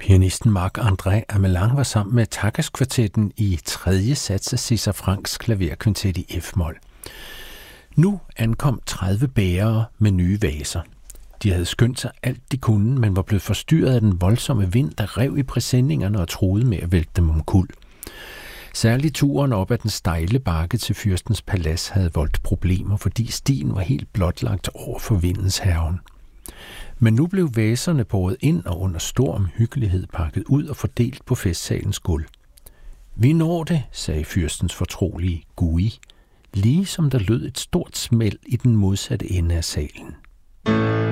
Pianisten Marc-André Amelang var sammen med Takas-kvartetten i 3. sats af César Franks klaverkvintet i F-mol. Nu ankom 30 bærere med nye vaser. De havde skyndt sig alt de kunne, men var blevet forstyrret af den voldsomme vind, der rev i præsendingerne og truede med at vælte dem omkuld. Særligt turen op ad den stejle bakke til fyrstens palads havde voldt problemer, fordi stien var helt blotlagt over for vindens hærgen. Men nu blev vaserne båret ind og under stor omhyggelighed pakket ud og fordelt på festsalens gulv. Vi når det, sagde fyrstens fortrolige Gui, lige som der lød et stort smæld i den modsatte ende af salen.